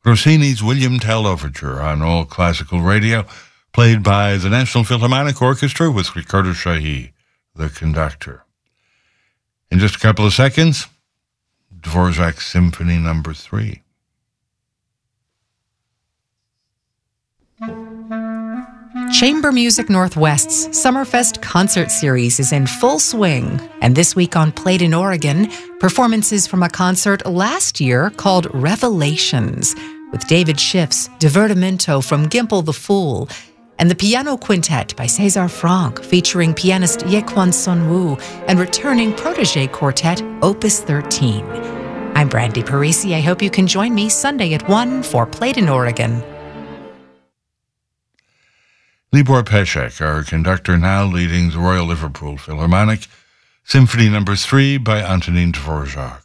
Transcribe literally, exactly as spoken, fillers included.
Rossini's William Tell Overture on All Classical Radio, played by the National Philharmonic Orchestra with Ricardo Chailly, the conductor. In just a couple of seconds, Dvorak's Symphony Number Three. Chamber Music Northwest's Summerfest concert series is in full swing, and this week on Played in Oregon, performances from a concert last year called Revelations, with David Schiff's Divertimento from Gimpel the Fool, and the Piano Quintet by César Franck, featuring pianist Yequan Sun-woo and returning protege quartet Opus thirteen. I'm Brandy Parisi. I hope you can join me Sunday at one for Played in Oregon. Libor Pesek, our conductor, now leading the Royal Liverpool Philharmonic, Symphony Number Three by Antonin Dvorak.